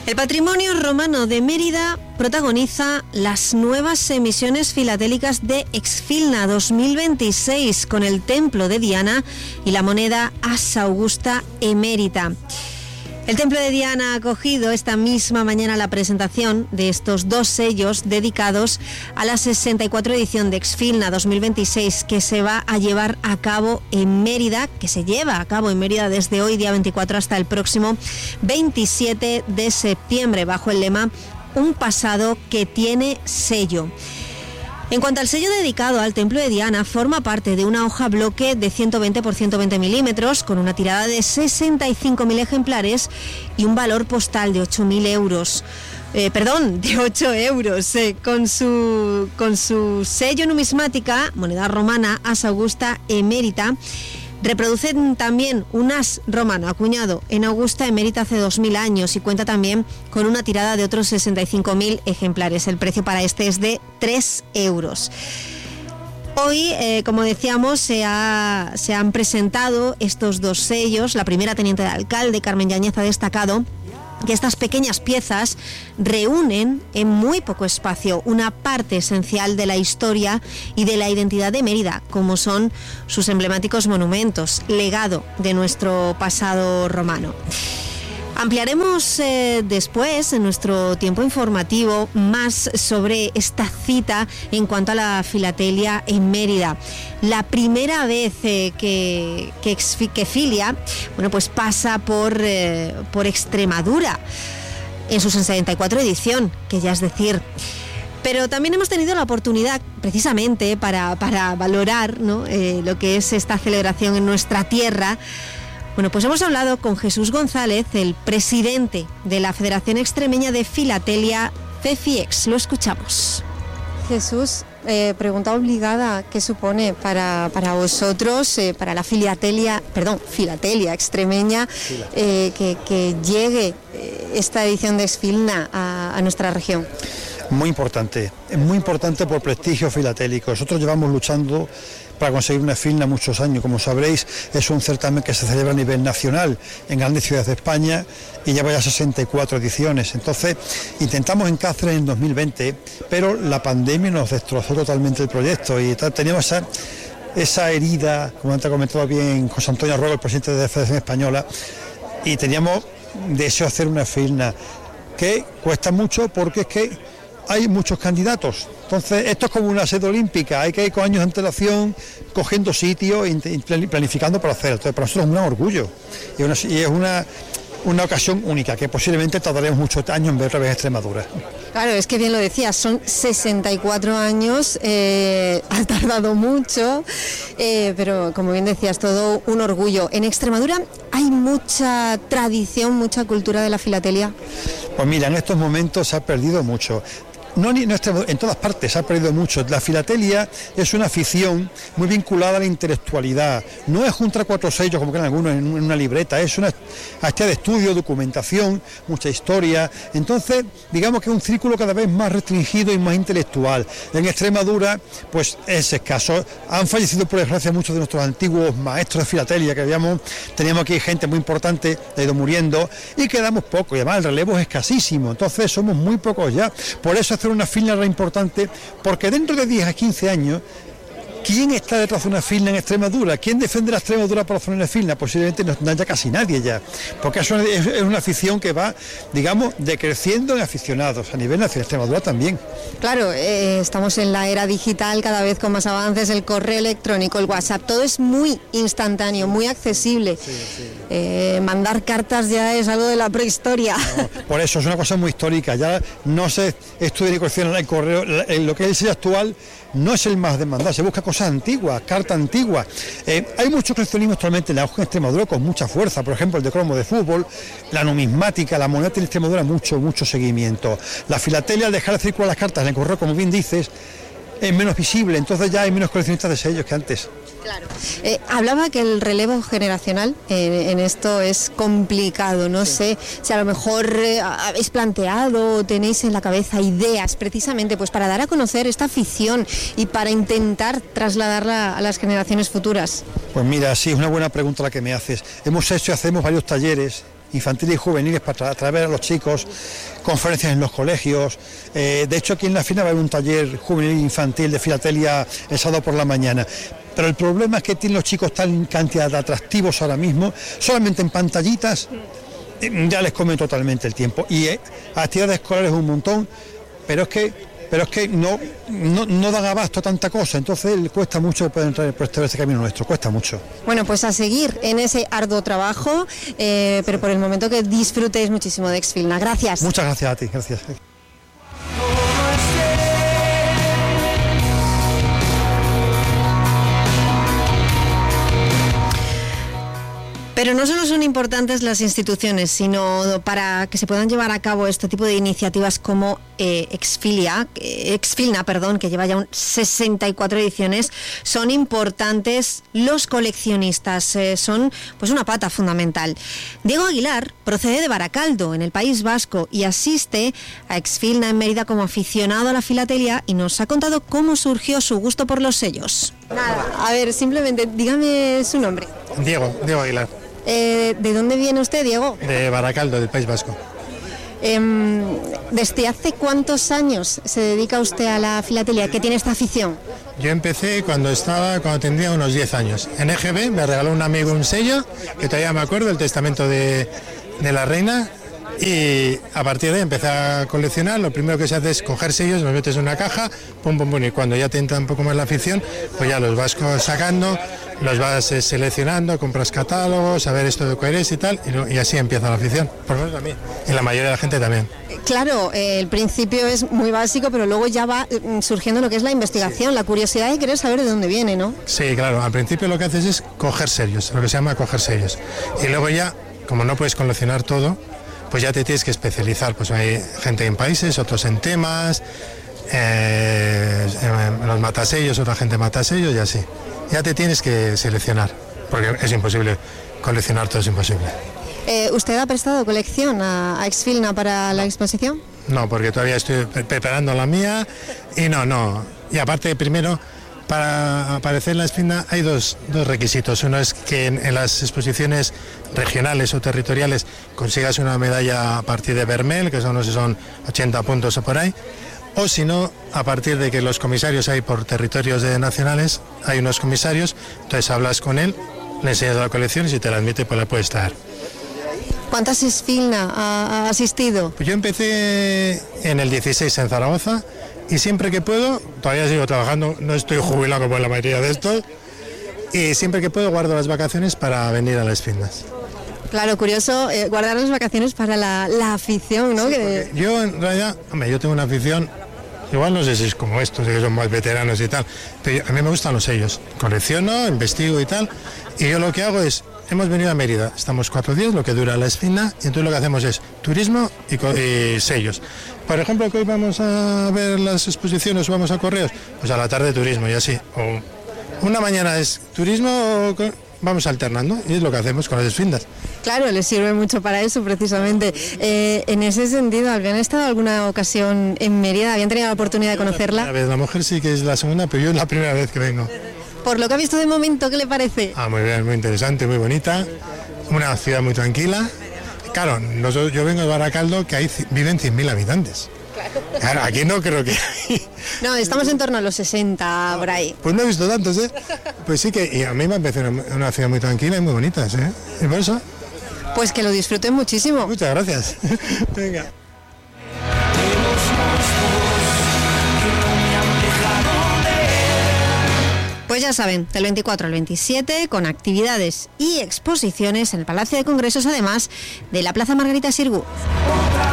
El patrimonio romano de Mérida protagoniza las nuevas emisiones filatélicas de Exfilna 2026 con el templo de Diana y la moneda As Augusta Emérita. El Templo de Diana ha acogido esta misma mañana la presentación de estos dos sellos dedicados a la 64 edición de Exfilna 2026 que se va a llevar a cabo en Mérida, que se lleva a cabo en Mérida desde hoy, día 24, hasta el próximo 27 de septiembre, bajo el lema Un pasado que tiene sello. En cuanto al sello dedicado al Templo de Diana, forma parte de una hoja bloque de 120 por 120 milímetros con una tirada de 65.000 ejemplares y un valor postal de 8.000 euros. De 8 euros, con su sello numismática, moneda romana As Augusta Emérita. Reproducen también un as romano acuñado en Augusta Emérita hace 2000 años y cuenta también con una tirada de otros 65.000 ejemplares. El precio para este es de 3 euros. Hoy, como decíamos, se han presentado estos dos sellos. La primera teniente de alcalde, Carmen Yáñez, ha destacado que estas pequeñas piezas reúnen en muy poco espacio una parte esencial de la historia y de la identidad de Mérida, como son sus emblemáticos monumentos, legado de nuestro pasado romano. Ampliaremos después, en nuestro tiempo informativo, más sobre esta cita en cuanto a la filatelia en Mérida. La primera vez que filia, pues pasa por Extremadura, en su 64 edición, que ya es decir. Pero también hemos tenido la oportunidad, precisamente para valorar, ¿no?, lo que es esta celebración en nuestra tierra. Pues hemos hablado con Jesús González, el presidente de la Federación Extremeña de Filatelia, FEFIEX. Lo escuchamos. Jesús, pregunta obligada, ¿qué supone para vosotros, para la filatelia extremeña, que llegue esta edición de Exfilna a nuestra región? Muy importante, es muy importante por prestigio filatélico. Nosotros llevamos luchando para conseguir una Exfilna muchos años. Como sabréis, es un certamen que se celebra a nivel nacional en grandes ciudades de España y lleva ya 64 ediciones. Entonces, intentamos en Cáceres en 2020, pero la pandemia nos destrozó totalmente el proyecto y teníamos esa herida, como antes ha comentado bien José Antonio Arroyo, el presidente de la Federación Española, y teníamos deseo de hacer una Exfilna que cuesta mucho porque es que hay muchos candidatos. Entonces, esto es como una sede olímpica, hay que ir con años de antelación, cogiendo sitios y planificando para hacer. Entonces, para nosotros es un orgullo y es una ocasión única, que posiblemente tardaremos muchos años en ver otra vez Extremadura. Claro, es que bien lo decías, son 64 años, ha tardado mucho, pero como bien decías, todo un orgullo. En Extremadura hay mucha tradición, mucha cultura de la filatelia. Pues mira, en estos momentos se ha perdido mucho. En todas partes se ha perdido mucho. La filatelia es una afición muy vinculada a la intelectualidad. No es juntar 4 sellos como creen algunos en una libreta, es una actividad de estudio, documentación, mucha historia. Entonces, digamos que es un círculo cada vez más restringido y más intelectual. En Extremadura, pues es escaso. Han fallecido, por desgracia, muchos de nuestros antiguos maestros de filatelia que teníamos aquí gente muy importante, ha ido muriendo y quedamos pocos. Y además el relevo es escasísimo. Entonces somos muy pocos ya. Por eso hacer una Exfilna era importante, porque dentro de 10 a 15 años, ¿quién está detrás de una Exfilna en Extremadura? ¿Quién defiende la Extremadura para hacer una Exfilna? Posiblemente no haya casi nadie ya, porque es una afición que va, digamos, decreciendo en aficionados a nivel nacional. Extremadura también. Claro, estamos en la era digital, cada vez con más avances, el correo electrónico, el WhatsApp, todo es muy instantáneo, muy accesible. Sí. Mandar cartas ya es algo de la prehistoria. No, por eso es una cosa muy histórica, ya no se estudia ni colecciona el correo, lo que es el sello actual no es el más demandado, se busca cosas antiguas, cartas antiguas. Hay mucho coleccionismo actualmente en la hoja en Extremadura con mucha fuerza, por ejemplo el de cromo de fútbol, la numismática, la moneda en Extremadura, mucho seguimiento. La filatelia, al dejar de circular las cartas en el correo, como bien dices, es menos visible, entonces ya hay menos coleccionistas de sellos que antes. Claro. Hablaba que el relevo generacional en esto es complicado, no sé si a lo mejor habéis planteado o tenéis en la cabeza ideas precisamente pues para dar a conocer esta afición y para intentar trasladarla a las generaciones futuras. Pues mira, sí, es una buena pregunta la que me haces. Hemos hecho y hacemos varios talleres infantiles y juveniles para atraer a los chicos, conferencias en los colegios. De hecho, aquí en la FINA va a haber un taller juvenil e infantil de filatelia el sábado por la mañana. Pero el problema es que tienen los chicos tal cantidad de atractivos ahora mismo, solamente en pantallitas, ya les come totalmente el tiempo. Y actividades escolares un montón, pero es que no dan abasto a tanta cosa, entonces cuesta mucho poder entrar por este camino nuestro, cuesta mucho. Bueno, pues a seguir en ese arduo trabajo, pero por el momento que disfrutéis muchísimo de Exfilna. Gracias. Muchas gracias a ti, gracias. Pero no solo son importantes las instituciones, sino para que se puedan llevar a cabo este tipo de iniciativas como Exfilna, que lleva ya 64 ediciones, son importantes los coleccionistas, son pues una pata fundamental. Diego Aguilar procede de Baracaldo, en el País Vasco, y asiste a Exfilna en Mérida como aficionado a la filatelia y nos ha contado cómo surgió su gusto por los sellos. Nada, a ver, simplemente dígame su nombre. Diego Aguilar. ¿De dónde viene usted, Diego? De Baracaldo, del País Vasco. ¿Desde hace cuántos años se dedica usted a la filatelia? ¿Qué tiene esta afición? Yo empecé cuando tenía unos 10 años. En EGB me regaló un amigo un sello, que todavía me acuerdo, el testamento de la reina, y a partir de ahí empecé a coleccionar. Lo primero que se hace es coger sellos, los metes en una caja, pum, pum, pum, y cuando ya te entra un poco más la afición, pues ya los vas sacando, los vas seleccionando, compras catálogos, a ver esto de cuál es y tal, y así empieza la afición, por lo menos a mí, y la mayoría de la gente también. Claro, el principio es muy básico, pero luego ya va surgiendo lo que es la investigación, sí, la curiosidad y querer saber de dónde viene, ¿no? Sí, claro, al principio lo que haces es coger sellos, lo que se llama coger sellos, y luego ya, como no puedes coleccionar todo, pues ya te tienes que especializar, pues hay gente en países, otros en temas, los matasellos, otra gente matasellos y así. Ya te tienes que seleccionar, porque es imposible, coleccionar todo es imposible. ¿Usted ha prestado colección a Exfilna para la exposición? No, porque todavía estoy preparando la mía y no. Y aparte, primero, para aparecer en la Exfilna hay dos requisitos. Uno es que en las exposiciones regionales o territoriales consigas una medalla a partir de Vermel, que no sé, son 80 puntos o por ahí, o si no, a partir de que los comisarios hay por territorios nacionales, hay unos comisarios, entonces hablas con él, le enseñas la colección y si te la admite, pues la puedes traer. ¿Cuántas Exfilna ha asistido? Pues yo empecé en el 16 en Zaragoza y siempre que puedo, todavía sigo trabajando, no estoy jubilado como la mayoría de estos, y siempre que puedo guardo las vacaciones para venir a las Exfilnas. Claro, curioso, guardar las vacaciones para la afición, ¿no? Sí, yo en realidad, yo tengo una afición, igual no sé si es como estos, que son más veteranos y tal, pero a mí me gustan los sellos, colecciono, investigo y tal, y yo lo que hago es, hemos venido a Mérida, estamos 4 días, lo que dura la Exfilna, y entonces lo que hacemos es turismo y sellos. Por ejemplo, que hoy vamos a ver las exposiciones o vamos a correos, pues a la tarde turismo y así, o una mañana es turismo, vamos alternando, y es lo que hacemos con las Exfilnas. Claro, les sirve mucho para eso precisamente. En ese sentido, ¿habían estado alguna ocasión en Mérida? ¿Habían tenido la oportunidad de conocerla? La mujer sí que es la segunda, pero yo es la primera vez que vengo. Por lo que ha visto de momento, ¿qué le parece? Muy bien, muy interesante, muy bonita, una ciudad muy tranquila. Claro, yo vengo de Baracaldo, que ahí viven 100.000 habitantes. Claro, aquí no creo que... No, estamos en torno a los 60, por ahí. Pues no he visto tantos, ¿eh? Pues sí que, y a mí me parece una ciudad muy tranquila y muy bonita, ¿eh? Y por eso... Pues que lo disfruten muchísimo. Muchas gracias. Venga. Pues ya saben, del 24 al 27, con actividades y exposiciones en el Palacio de Congresos, además de la Plaza Margarita Xirgu.